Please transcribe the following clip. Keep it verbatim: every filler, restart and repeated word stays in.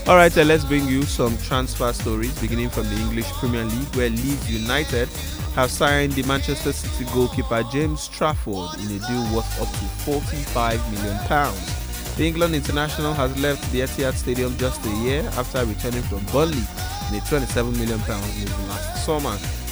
Alright, uh, let's bring you some transfer stories beginning from the English Premier League, where Leeds United have signed the Manchester City goalkeeper James Trafford in a deal worth up to forty-five million pounds. The England international has left the Etihad Stadium just a year after returning from Burnley in a twenty-seven million pounds move last summer.